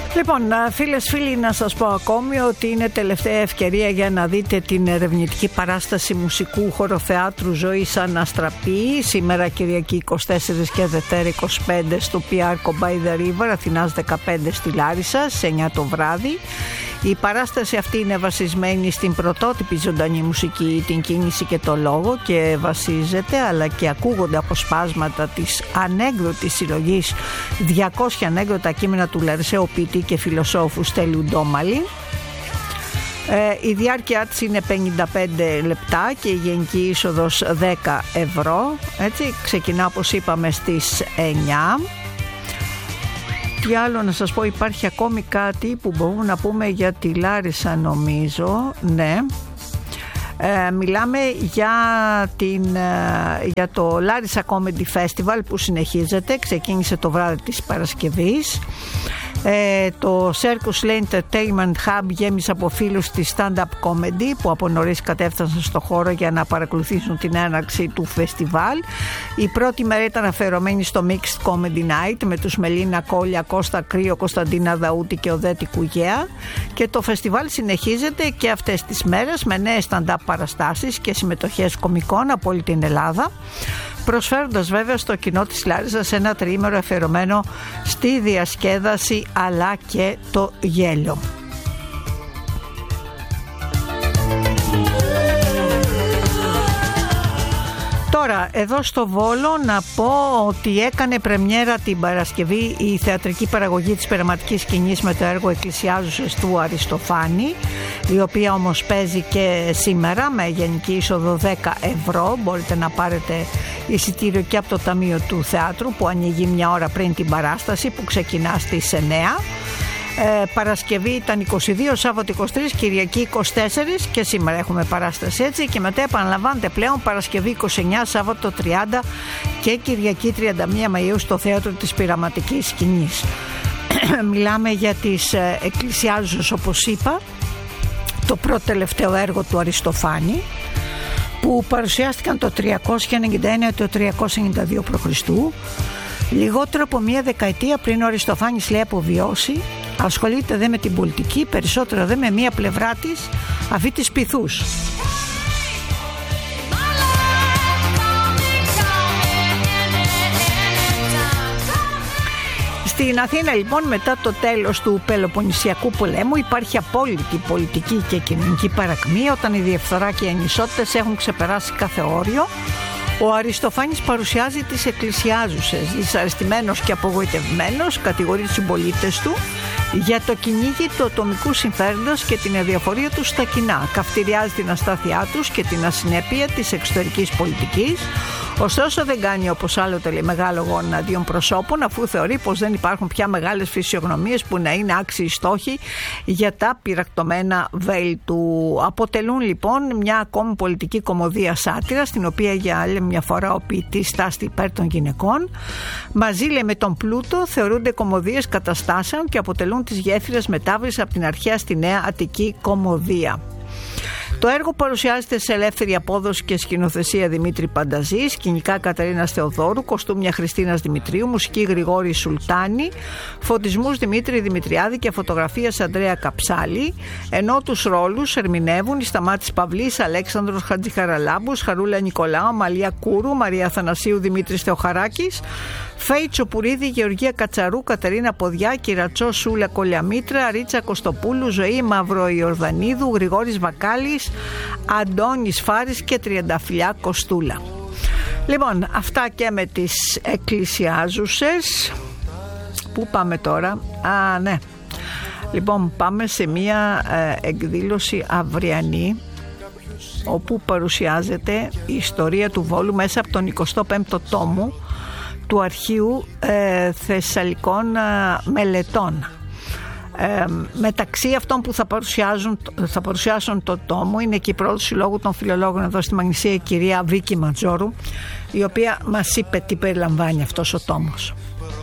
Λοιπόν, φίλες φίλοι, να σας πω ακόμη ότι είναι τελευταία ευκαιρία για να δείτε την ερευνητική παράσταση μουσικού χωροθεάτρου Ζωής Αναστραπή, σήμερα Κυριακή 24 και Δευτέρα 25 στο Πιάρκο by the River, Αθηνάς 15 στη Λάρισα, σε 9 το βράδυ. Η παράσταση αυτή είναι βασισμένη στην πρωτότυπη ζωντανή μουσική, την κίνηση και το λόγο, και βασίζεται αλλά και ακούγονται αποσπάσματα της ανέκδοτης συλλογής 200 ανέκδοτα κείμενα του Λαρισαίου ποιητή και φιλοσόφου Στέλιου Ντόμαλη. Η διάρκεια της είναι 55 λεπτά και η γενική είσοδος 10 ευρώ. Έτσι, ξεκινά όπως είπαμε στις 9. Τι άλλο να σας πω, υπάρχει ακόμη κάτι που μπορούμε να πούμε για τη Λάρισα, νομίζω, ναι. Μιλάμε για το Larissa Comedy Festival που συνεχίζεται, ξεκίνησε το βράδυ της Παρασκευής. Το Circus Lane Entertainment Hub γέμισε από φίλους της stand-up comedy που από νωρίς κατέφτασαν στο χώρο για να παρακολουθήσουν την έναρξη του φεστιβάλ. Η πρώτη μέρα ήταν αφιερωμένη στο Mixed Comedy Night με τους Μελίνα Κόλια, Κώστα Κρύο, Κωνσταντίνα Δαούτη και Οδέτη Κουγέα, και το φεστιβάλ συνεχίζεται και αυτές τις μέρες με νέες stand-up παραστάσεις και συμμετοχές κομικών από όλη την Ελλάδα, προσφέροντας βέβαια στο κοινό της Λάρισας ένα τριήμερο αφιερωμένο στη διασκέδαση αλλά και το γέλιο. Τώρα, εδώ στο Βόλο να πω ότι έκανε πρεμιέρα την Παρασκευή η θεατρική παραγωγή της πειραματικής σκηνής με το έργο «Εκκλησιάζουσες» του Αριστοφάνη, η οποία όμως παίζει και σήμερα με γενική είσοδο 10 ευρώ. Μπορείτε να πάρετε εισιτήριο και από το Ταμείο του Θεάτρου που ανοίγει μια ώρα πριν την παράσταση που ξεκινά στις 9. Παρασκευή ήταν 22, Σάββατο 23, Κυριακή 24 και σήμερα έχουμε παράσταση, έτσι, και μετά επαναλαμβάνεται πλέον Παρασκευή 29, Σάββατο 30 και Κυριακή 31 Μαΐου στο Θέατρο της Πειραματικής Σκηνής. Μιλάμε για τις Εκκλησιάζουσες, όπως είπα, το πρώτο τελευταίο έργο του Αριστοφάνη, που παρουσιάστηκαν το 391 το 392 π.Χ. Λιγότερο από μία δεκαετία πριν ο Αριστοφάνης λέει αποβιώσει. Ασχολείται δε με την πολιτική, περισσότερο δε με μία πλευρά της, αυτή της πειθούς. Στην Αθήνα λοιπόν, μετά το τέλος του Πελοποννησιακού πολέμου, υπάρχει απόλυτη πολιτική και κοινωνική παρακμή, όταν η διαφθορά και οι ανισότητες έχουν ξεπεράσει κάθε όριο. Ο Αριστοφάνης παρουσιάζει τις Εκκλησιάζουσες, δυσαρεστημένος και απογοητευμένος, κατηγορεί τους συμπολίτες του για το κυνήγι του ατομικού συμφέροντος και την αδιαφορία τους στα κοινά. Καυτηριάζει την αστάθειά τους και την ασυνέπεια της εξωτερικής πολιτικής. Ωστόσο δεν κάνει όπως άλλοτε λέει μεγάλο γόνο εναντίον προσώπων, αφού θεωρεί πως δεν υπάρχουν πια μεγάλες φυσιογνωμίες που να είναι άξιοι στόχοι για τα πυρακτωμένα βέλη του. Αποτελούν λοιπόν μια ακόμη πολιτική κωμωδία σάτυρα, στην οποία για άλλη μια φορά ο ποιητής στάστη υπέρ των γυναικών. Μαζί λέει με τον πλούτο θεωρούνται κωμωδίες καταστάσεων και αποτελούν τις γέφυρες μετάβασης από την αρχαία στη νέα Αττική κωμωδία. Το έργο παρουσιάζεται σε ελεύθερη απόδοση και σκηνοθεσία Δημήτρη Πανταζή, σκηνικά Καταρίνας Θεοδόρου, κοστούμια Χριστίνας Δημητρίου, μουσική Γρηγόρη Σουλτάνη, φωτισμούς Δημήτρη Δημητριάδη και φωτογραφίας Ανδρέα Καψάλη, ενώ τους ρόλους ερμηνεύουν η Σταμάτης Παυλής, Αλέξανδρος Χατζηχαραλάμπους, Χαρούλα Νικολάου, Μαλία Κούρου, Μαρία Θανασίου, Δημήτρης Θεοχαράκης, Φέη Τσοπουρίδη, Γεωργία Κατσαρού, Κατερίνα Ποδιά, Κυρατσό Σούλα Κολιαμήτρα, Ρίτσα Κωστοπούλου, Ζωή Μαυροϊορδανίδου, Γρηγόρης Βακάλης, Αντώνης Φάρης και Τριανταφυλιά Κοστούλα. Λοιπόν, αυτά και με τις Εκκλησιάζουσες. Πού πάμε τώρα? Ναι. Λοιπόν, πάμε σε μία εκδήλωση αυριανή, όπου παρουσιάζεται η ιστορία του Βόλου μέσα από τον 25ο τόμο του αρχείου Θεσσαλικών Μελετών. Μεταξύ αυτών που θα παρουσιάσουν το τόμο είναι και η πρόεδρος Συλλόγου των Φιλολόγων εδώ στη Μαγνησία, η κυρία Βίκη Ματζόρου, η οποία μας είπε τι περιλαμβάνει αυτός ο τόμος.